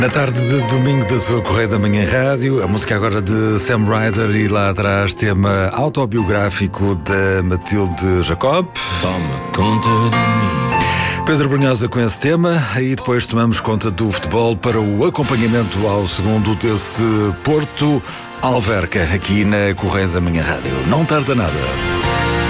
Na tarde de domingo da sua Correio da Manhã Rádio, a música agora de Sam Ryder e lá atrás tema autobiográfico da Matilde Jacob. Toma conta de mim. Pedro Brunhosa com esse tema, e depois tomamos conta do futebol para o acompanhamento ao segundo desse Porto Alverca, aqui na Correio da Manhã Rádio. Não tarda nada.